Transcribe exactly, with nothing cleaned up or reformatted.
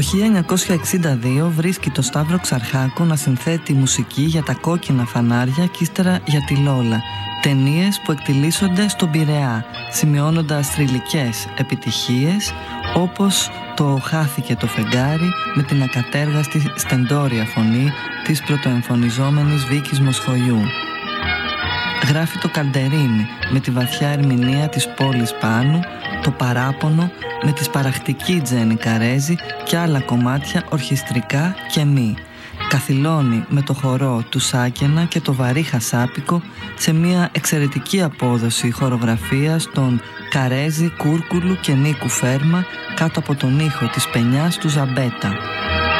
Το χίλια εννιακόσια εξήντα δύο βρίσκει το Σταύρο Ξαρχάκο να συνθέτει μουσική για τα κόκκινα φανάρια και ύστερα για τη Λόλα, ταινίες που εκτιλήσονται στον Πειραιά, σημειώνοντας θρυλικές επιτυχίες όπως το «Χάθηκε το φεγγάρι» με την ακατέργαστη στεντόρια φωνή της πρωτοεμφωνιζόμενης Βίκης Μοσχολιού. Γράφει το «Καλντερίνι» με τη βαθιά ερμηνεία της πόλης Πάνου, το «Παράπονο» με τη σπαραχτική Τζέννη Καρέζη και άλλα κομμάτια ορχιστρικά και μη. Καθυλώνει με το χορό του Σάκενα και το βαρύ χασάπικο σε μια εξαιρετική απόδοση χορογραφίας των Καρέζη, Κούρκουλου και Νίκου Φέρμα κάτω από τον ήχο της πενιάς του Ζαμπέτα.